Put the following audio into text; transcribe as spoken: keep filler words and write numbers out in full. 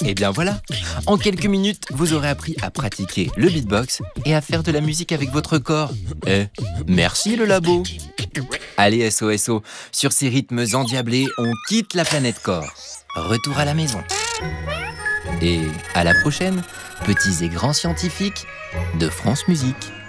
Et bien voilà, en quelques minutes, vous aurez appris à pratiquer le beatbox et à faire de la musique avec votre corps. Eh, merci le labo. Allez S O S O, sur ces rythmes endiablés, on quitte la planète corps. Retour à la maison. Et à la prochaine, petits et grands scientifiques de France Musique.